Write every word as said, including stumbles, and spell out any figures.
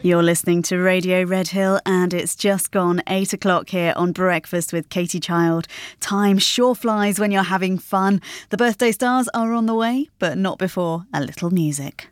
You're listening to Radio Red Hill and it's just gone eight o'clock here on Breakfast with Katie Child. Time sure flies when you're having fun. The birthday stars are on the way, but not before a little music.